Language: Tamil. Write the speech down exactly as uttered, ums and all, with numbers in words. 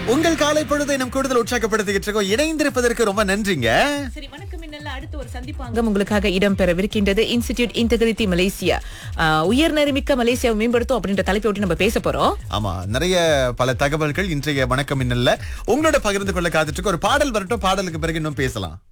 உங்கள் காலை பொழுதை நம் கூடுதல் உற்சாகப்படுத்திக்கிட்டு இருக்கோம். இணைந்திருப்பதற்கு ரொம்ப நன்றிங்க. சரி, வணக்கம் இன்னல்ல அடுத்து ஒரு சந்திப்பாங்கம் உங்களுக்காக இடம்பெறவிருக்கின்றது. இன்ஸ்டிடியூட் இன்டெகிரிட்டி மலேசியா உயர்நெறிமிக்க மலேசியாவை மேம்படுத்தும் அப்படின்ற தலைப்பை ஒட்டி நம்ம பேச போறோம். ஆமா, நிறைய பல தகவல்கள் இன்றைய வணக்கம் இன்னல்ல உங்களோட பகிர்ந்து கொள்ள காத்துட்டு இருக்கு. ஒரு பாடல் வரட்டும், பாடலுக்கு பிறகு இன்னும் பேசலாம்.